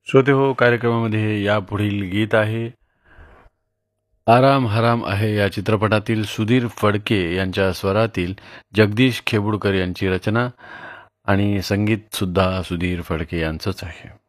श्रोते हो, कार्यक्रमामध्ये यापुढील गीत आहे आराम हराम आहे या चित्रपटातील सुधीर फडके यांच्या स्वरातील जगदीश खेबुडकर यांची रचना आणि संगीत सुद्धा सुधीर फडके यांचंच आहे.